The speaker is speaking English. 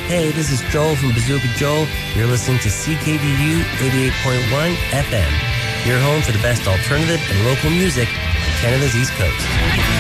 Hey, this is Joel from Bazooka Joel. You're listening to CKDU 88.1 FM. Your home for the best alternative and local music on Canada's East Coast.